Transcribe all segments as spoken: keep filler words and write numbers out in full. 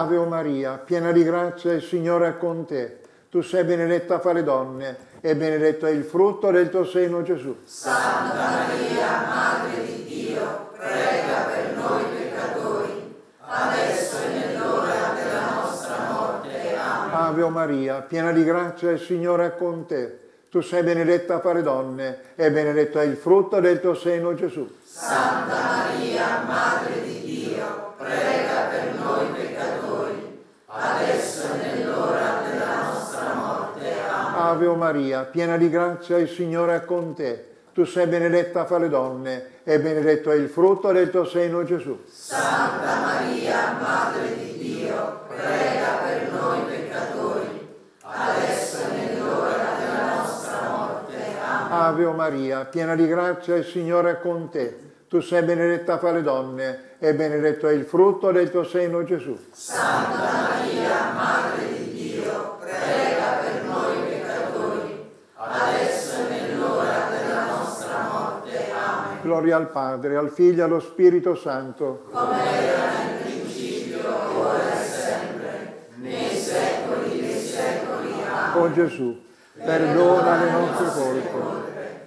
Ave Maria, piena di grazia, il Signore è con te. Tu sei benedetta fra le donne e benedetto è il frutto del tuo seno, Gesù. Santa Maria, Madre di Dio, prega per noi peccatori, adesso e nell'ora della nostra morte. Amen. Ave Maria, piena di grazia, il Signore è con te. Tu sei benedetta fra le donne e benedetto è il frutto del tuo seno, Gesù. Santa Maria, Madre di Dio, prega per noi peccatori, adesso e nell'ora della nostra morte. Amen. Ave Maria, piena di grazia, il Signore è con te. Tu sei benedetta fra le donne e benedetto è il frutto del tuo seno, Gesù. Santa Maria, Madre di Dio, prega per noi peccatori, adesso e nell'ora della nostra morte. Amen. Ave Maria, piena di grazia, il Signore è con te. Tu sei benedetta fra le donne e benedetto è il frutto del tuo seno, Gesù. Santa Maria, Madre di Dio, prega per noi peccatori, adesso e nell'ora della nostra morte. Amen. Gloria al Padre, al Figlio e allo Spirito Santo. Come era nel principio, ora e sempre, nei secoli dei secoli. Amen. O Gesù, perdona le nostre colpe,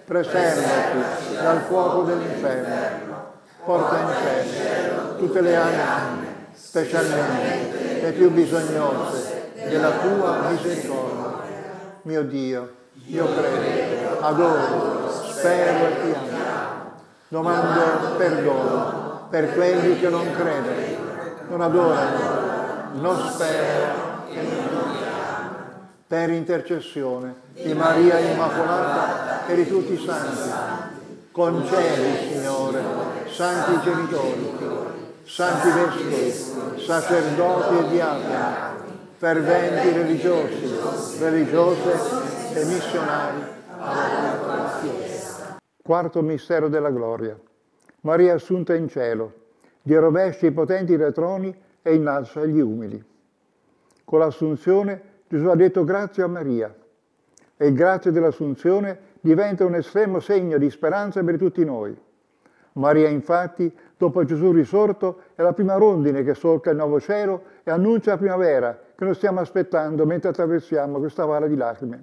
preservaci dal fuoco dell'inferno, porta in cielo tutte le anime, specialmente le più bisognose della tua misericordia. Mio Dio, io credo, adoro, spero e ti amo. Domando perdono per quelli che non credono, non adorano, non sperano e non ti amano. Per intercessione di Maria Immacolata e di tutti i santi, concedi, Signore, santi genitori, santi vescovi, sacerdoti e diaconi, ferventi religiosi, religiose e missionari alla tua Chiesa. Quarto mistero della gloria. Maria assunta in cielo, Dio rovescia i potenti dai troni e innalza gli umili. Con l'assunzione Gesù ha detto grazie a Maria e il grazie dell'assunzione diventa un estremo segno di speranza per tutti noi. Maria, infatti, dopo Gesù risorto, è la prima rondine che solca il nuovo cielo e annuncia la primavera che noi stiamo aspettando mentre attraversiamo questa valle di lacrime.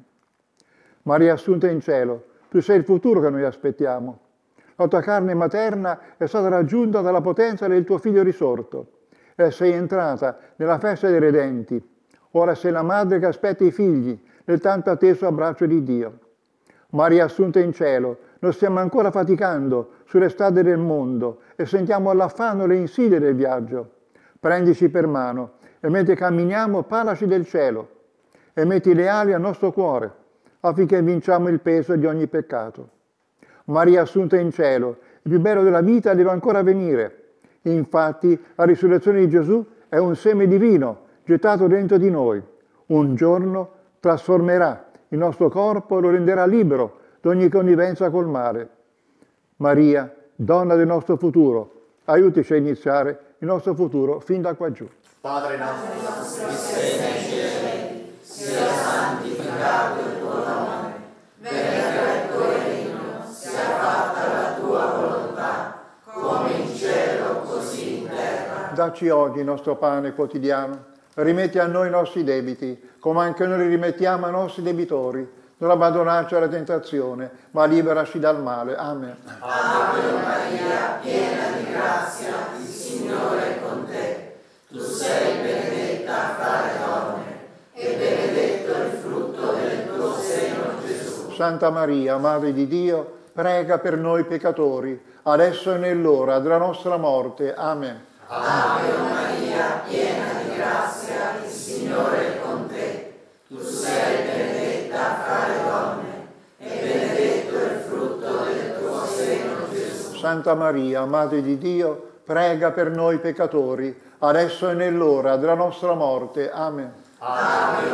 Maria assunta in cielo, tu sei il futuro che noi aspettiamo. La tua carne materna è stata raggiunta dalla potenza del tuo Figlio risorto e sei entrata nella festa dei redenti. Ora sei la madre che aspetta i figli nel tanto atteso abbraccio di Dio. Maria assunta in cielo, noi stiamo ancora faticando sulle strade del mondo e sentiamo l'affanno e le insidie del viaggio. Prendici per mano e mentre camminiamo parlaci del cielo e metti le ali al nostro cuore affinché vinciamo il peso di ogni peccato. Maria assunta in cielo, il più bello della vita deve ancora venire. Infatti la risurrezione di Gesù è un seme divino gettato dentro di noi. Un giorno trasformerà il nostro corpo e lo renderà libero da ogni connivenza col male. Maria, donna del nostro futuro, aiutici a iniziare il nostro futuro fin da qua giù. Padre nostro, che sei nei cieli, sia santificato il tuo nome, venga il tuo regno, sia fatta la tua volontà, come in cielo, così in terra. Dacci oggi il nostro pane quotidiano, rimetti a noi i nostri debiti, come anche noi li rimettiamo ai nostri debitori. Non abbandonarci alla tentazione, ma liberaci dal male. Amen. Ave Maria, piena di grazia, il Signore è con te. Tu sei benedetta fra le donne, e benedetto è il frutto del tuo seno, Gesù. Santa Maria, Madre di Dio, prega per noi peccatori, adesso e nell'ora della nostra morte. Amen. Ave Maria, piena di grazia, il Signore è con te. Tu sei benedetta fra le donne, e benedetto è il frutto del tuo seno, Gesù. Santa Maria, Madre di Dio, prega per noi peccatori, adesso e nell'ora della nostra morte. Amen. Ave